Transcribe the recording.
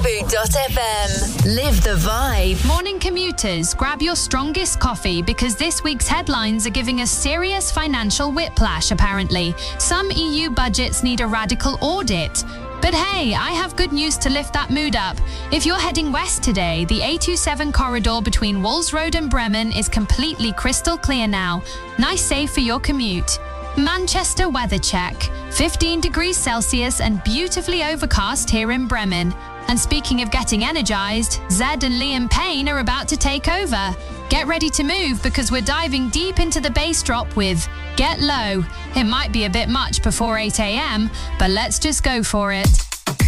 Malibu.fm. Live the vibe. Morning commuters, grab your strongest coffee because this week's headlines are giving us serious financial whiplash, apparently. Some EU budgets need a radical audit. But hey, I have good news to lift that mood up. If you're heading west today, the A27 corridor between Walls Road and Bremen is completely crystal clear now. Nice save for your commute. Manchester weather check. 15 degrees Celsius and beautifully overcast here in Bremen. And speaking of getting energized, Zed and Liam Payne are about to take over. Get ready to move because we're diving deep into the bass drop with Get Low. It might be a bit much before 8 a.m, but let's just go for it.